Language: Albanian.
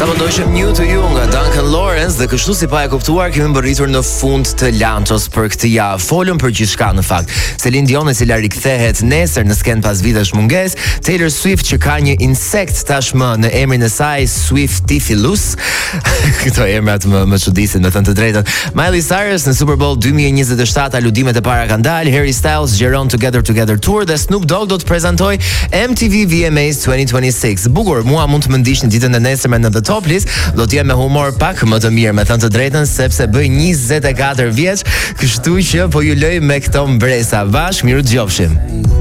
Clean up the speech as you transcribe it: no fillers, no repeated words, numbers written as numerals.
mendojshëm New to You nga Duncan Lawrence dhe kështu si pa e kuptuar kemi mbërritur në fund të lanços për këtë javë. Folëm për gjithçka në fakt. Celine Dion e cila rikthehet nesër në sken pas vitesh mungesë, Taylor Swift që ka një insekt tashmë në emrin e saj, Swiftifilus. Këto emrat më çudisin me thënë të drejtën. Miley Cyrus në Super Bowl 2027 aludimet e para kanë dalë, Harry Styles gjeron Together Tour dhe Snoop Dogg do të prezantoj MTV VMAs 2026. Bukur, mua mund të më ndish në ditën e nesërme në The Top List, do të jem me humor pak më të mirë, me thënë të drejtën, sepse bëj 24 vjeç, kështu që po ju loj me këto mbresa. Bashkë, miru dëgjofshim.